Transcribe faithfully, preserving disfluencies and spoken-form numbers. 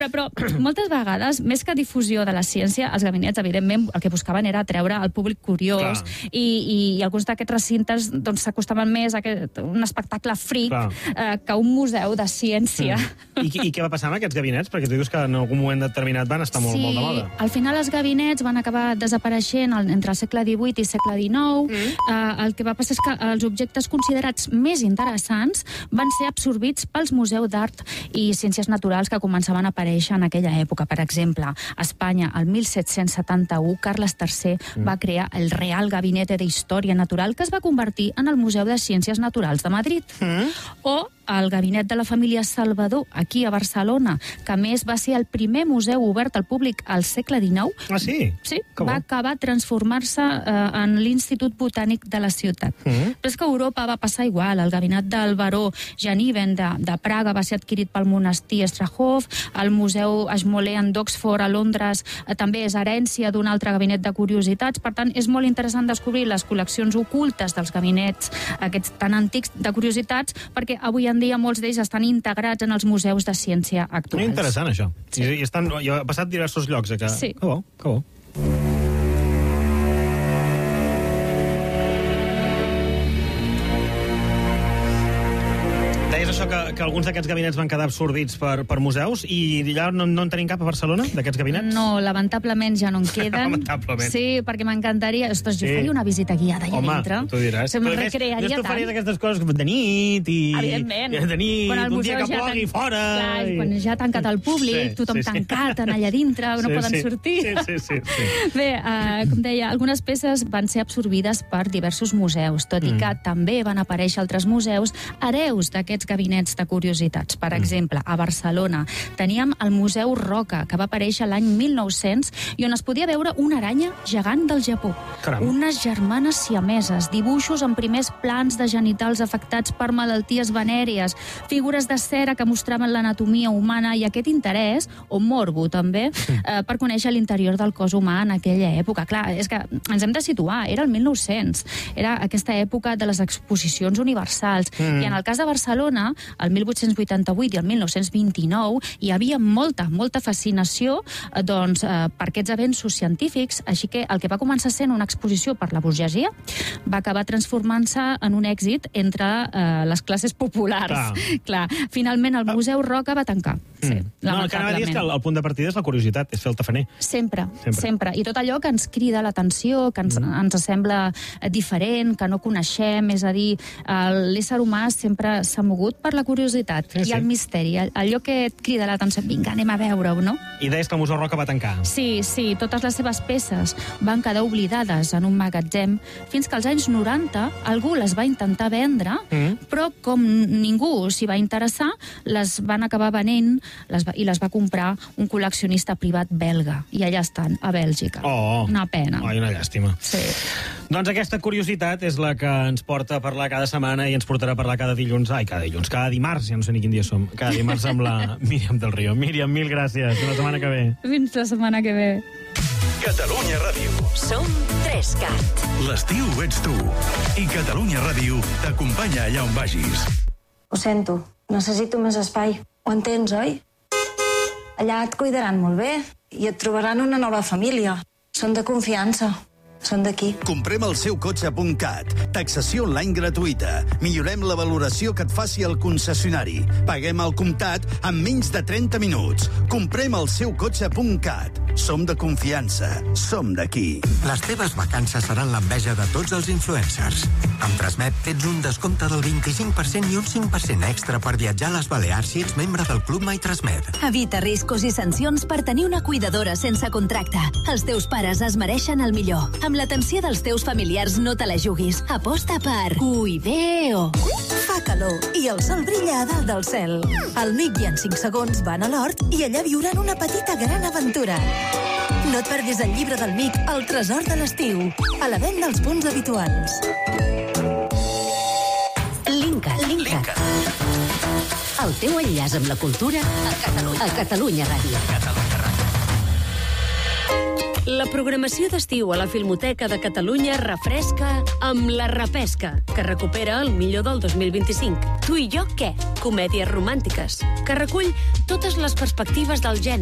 Però, però moltes vegades, més que difusió de la ciència, els gabinets, evidentment, el que buscaven era treure el públic curiós i, i, i alguns d'aquests recintes doncs, s'acostaven més a aquest, un espectacle fric eh, que un museu de ciència. Mm. I, I què va passar amb aquests gabinets? Perquè tu dius que en algun moment determinat van estar molt, sí, molt de moda. Al final els gabinets van acabar desapareixent entre el segle divuit i segle dinou. Mm. Eh, el que va passar és que els objectes considerats més interessants van ser absorbits pels museus d'art i ciències naturals que començaven a aparèixer en aquella època. Per exemple, a Espanya, el mil set-cents setanta-u, Carles tercer mm. va crear el Real Gabinete de Història Natural, que es va convertir en el Museu de Ciències Naturals de Madrid. Mm. O el Gabinet de la Família Salvador, aquí a Barcelona, que a més va ser el primer museu obert al públic al segle dinou. Ah, sí? Sí, que va bo. acabar transformar-se eh, en l'Institut Botànic de la ciutat. Mm. Però és que a Europa va passar igual. El Gabinet del Baró Janiven de, de Praga va ser adquirit pel monestir Strahov, el Museu Ashmolean d'Oxford a Londres eh, també és herència d'un altre gabinet de curiositats. Per tant, és molt interessant descobrir les col·leccions ocultes dels gabinets aquests tan antics de curiositats, perquè avui en dia molts d'ells estan integrats en els museus de ciència actuals. Molt interessant, això. Sí. I, i estan, jo he passat diversos llocs. Eh, que... Sí. Que bo, que bo. Deies això, que, que alguns d'aquests gabinets van quedar absorbits per, per museus, i ja no, no en tenim cap a Barcelona, d'aquests gabinets? No, lamentablement ja no en queden. Lamentablement. Sí, perquè m'encantaria... Ostres, jo sí. faria una visita guiada allà Home, dintre. Home, tu diràs. Se'm recrearia tant. Tu faries aquestes coses de nit i... Evidentment. De nit, un dia que plogui tan... fora... Clar, i... quan ja ha tancat el públic, sí, tothom sí, sí. tancat allà dintre, no sí, poden sí. sortir. Sí, sí, sí. sí. Bé, uh, com deia, algunes peces van ser absorbides per diversos museus, tot i mm. que també van aparèixer altres museus hereus d'aquests gabinets de curiositats. Per exemple, a Barcelona teníem el Museu Roca, que va aparèixer l'any mil nou-cents i on es podia veure una aranya gegant del Japó. Caram. Unes germanes siameses, dibuixos en primers plans de genitals afectats per malalties venèries, figures de cera que mostraven l'anatomia humana i aquest interès, o morbo també, eh, per conèixer l'interior del cos humà en aquella època. Clar, és que ens hem de situar, era el mil nou-cents, era aquesta època de les exposicions universals, mm. i en el cas de Barcelona, el mil vuit-cents vuitanta-vuit i el mil nou-cents vint-i-nou, hi havia molta, molta fascinació eh, doncs, eh, per aquests avenços científics, així que el que va començar sent una exposició per la burgesia va acabar transformant-se en un èxit entre eh, les classes populars. Clar. Clar. Finalment, el Museu Roca va tancar. Sí, mm. No, el que anava a dir és que el, el punt de partida és la curiositat, és fer el tafaner. Sempre, sempre, sempre. I tot allò que ens crida l'atenció, que ens, mm. ens sembla diferent, que no coneixem, és a dir, l'ésser humà sempre s'ha mogut per la curiositat sí, i sí. el misteri, allò que et crida l'atenció, vinga, anem a veure-ho, no? I deies que el Museu Roca va tancar. Sí, sí, totes les seves peces van quedar oblidades en un magatzem fins que als anys noranta algú les va intentar vendre, mm. però com ningú s'hi va interessar, les van acabar venent les va, i les va comprar un col·leccionista privat belga. I allà estan, a Bèlgica. Oh, una pena. Oh, una llàstima. Sí. Doncs aquesta curiositat és la que ens porta a parlar cada setmana i ens portarà a parlar cada dilluns, ai, cada dilluns, cada dimarts, ja no sé ni quin dia som, cada dimarts amb la Míriam del Río. Míriam, mil gràcies. Fins la setmana que ve. Fins la setmana que ve. Catalunya Ràdio. Som Trescat. L'estiu ets tu. I Catalunya Ràdio t'acompanya allà on vagis. Ho sento, necessito més espai. Ho entens, oi? Allà et cuidaran molt bé i et trobaran una nova família. Són de confiança. Són d'aquí. Comprem el seu cotxe punt cat. Taxació online gratuïta. Millorem la valoració que et faci el concessionari. Paguem al comptat en menys de trenta minuts. Comprem el seu cotxe punt cat. Som de confiança. Som d'aquí. Les teves vacances seran l'enveja de tots els influencers. Amb Transmet tens un descompte del vint-i-cinc per cent i un cinc per cent extra per viatjar a les Balears si ets membre del Club My Transmet. Evita riscos i sancions per tenir una cuidadora sense contracte. Els teus pares es mereixen el millor. Amb l'atenció dels teus familiars no te la juguis. Aposta per Cuideo. Fa calor i el sol brilla a dalt del cel. El Mic i en cinc segons van a l'hort i allà viuran una petita gran aventura. No et perdis el llibre del Mic, El tresor de l'estiu, a la venda als punts habituals. Linka, Linka. El teu enllaç amb la cultura a Catalunya, a Catalunya Ràdio. Catalunya Ràdio. La programació d'estiu a la Filmoteca de Catalunya refresca amb La Repesca, que recupera el millor del dos mil vint-i-cinc. Tu i jo, què? Comèdies romàntiques, que recull totes les perspectives del gènere